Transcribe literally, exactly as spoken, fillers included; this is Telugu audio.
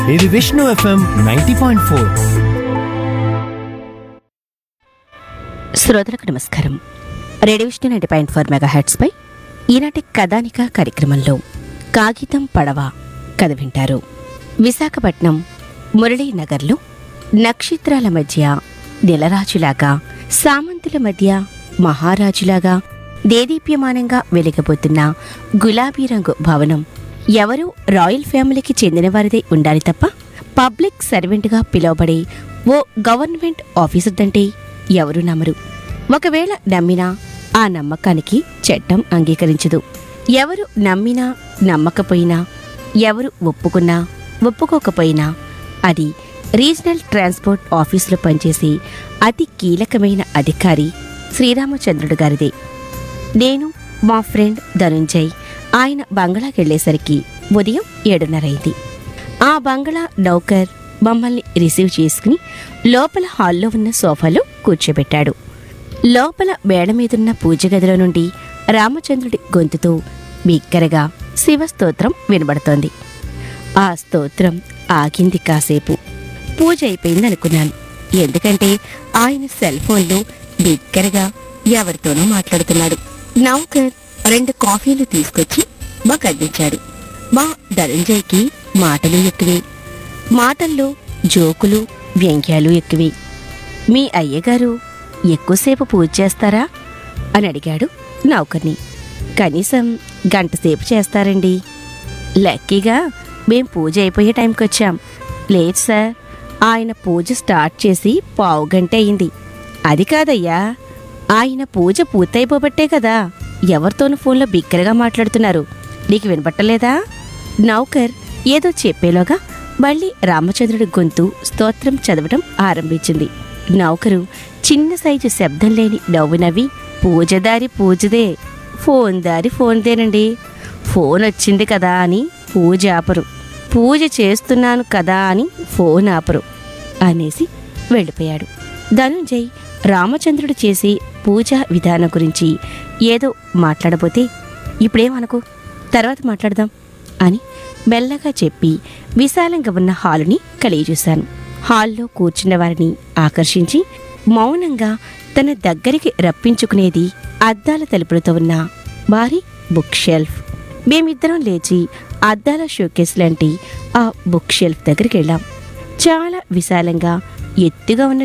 ఇది Vishnu FM ninety point four. శ్రోతలకు నమస్కారం. Radio Vishnu ninety point four mega hertz పై ఈనాటి కథానిక కార్యక్రమంలో కాగితం పడవ కథ వింటారు. విశాఖపట్నం మురళీనగర్లో నక్షత్రాల మధ్య నెలరాజులాగా, సామంతుల మధ్య మహారాజులాగా దేదీప్యమానంగా వెలిగబోతున్న గులాబీ రంగు భవనం ఎవరూ రాయల్ ఫ్యామిలీకి చెందినవారిదే ఉండాలి తప్ప పబ్లిక్ సర్వెంట్గా పిలువబడే ఓ గవర్నమెంట్ ఆఫీసర్దంటే ఎవరూ నమ్మరు. ఒకవేళ నమ్మినా ఆ నమ్మకానికి చట్టం అంగీకరించదు. ఎవరు నమ్మినా నమ్మకపోయినా, ఎవరు ఒప్పుకున్నా ఒప్పుకోకపోయినా అది రీజనల్ ట్రాన్స్పోర్ట్ ఆఫీసులో పనిచేసే అతి కీలకమైన అధికారి శ్రీరామచంద్రుడు గారిదే. నేను మా ఫ్రెండ్ ధనుంజయ్ ఆయన బంగళాకెళ్లేసరికి ఉదయం ఏడున్నర అయింది. ఆ బంగళా నౌకర్ మమ్మల్ని రిసీవ్ చేసుకుని లోపల హాల్లో ఉన్న సోఫాలో కూర్చోబెట్టాడు. లోపల మేడ మీదున్న పూజ గదిలో నుండి రామచంద్రుడి గొంతుతో బిగ్గరగా శివస్తోత్రం వినబడుతోంది. ఆ స్తోత్రం ఆగింది కాసేపు. పూజ అయిపోయిందనుకున్నాను. ఎందుకంటే ఆయన సెల్ ఫోన్లో బిగ్గరగా ఎవరితోనో మాట్లాడుతున్నాడు. నౌకర్ రెండు కాఫీలు తీసుకొచ్చి మాకు అందించాడు. మా ధనంజయ్కి మాటలు ఎక్కువే, మాటల్లో జోకులు వ్యంగ్యాలు ఎక్కువే. మీ అయ్యగారు ఎక్కువసేపు పూజ చేస్తారా అని అడిగాడు నౌకర్ని. కనీసం గంటసేపు చేస్తారండి. లక్కీగా మేం పూజ అయిపోయే టైంకి వచ్చాం. లేదు సార్, ఆయన పూజ స్టార్ట్ చేసి పావు గంట అయింది. అది కాదయ్యా, ఆయన పూజ పూర్తయిపోబట్టే కదా ఎవరితోనూ ఫోన్లో బిగ్గరగా మాట్లాడుతున్నారు. నీకు వినపట్టలేదా? నౌకర్ ఏదో చెప్పేలోగా మళ్ళీ రామచంద్రుడి గొంతు స్తోత్రం చదవటం ఆరంభించింది. నౌకరు చిన్న సైజు శబ్దం లేని నవ్వు నవ్వి, పూజదారి పూజదే, ఫోన్ దారి ఫోన్దేనండి. ఫోన్ వచ్చింది కదా అని పూజ ఆపరు, పూజ చేస్తున్నాను కదా అని ఫోన్ ఆపరు అనేసి వెళ్ళిపోయాడు. ధనుంజయ్ రామచంద్రుడు చేసే పూజా విధానం గురించి ఏదో మాట్లాడబోతే, ఇప్పుడేమనుకో, తర్వాత మాట్లాడదాం అని మెల్లగా చెప్పి విశాలంగా ఉన్న హాలుని కలియజూశాను. హాల్లో కూర్చున్న వారిని ఆకర్షించి మౌనంగా తన దగ్గరికి రప్పించుకునేది అద్దాల తలుపులతో ఉన్న భారీ బుక్ షెల్ఫ్. మేమిద్దరం లేచి అద్దాల షోకేస్ లాంటి ఆ బుక్ షెల్ఫ్ దగ్గరికి వెళ్ళాం. చాలా విశాలంగా ఎత్తుగా ఉన్న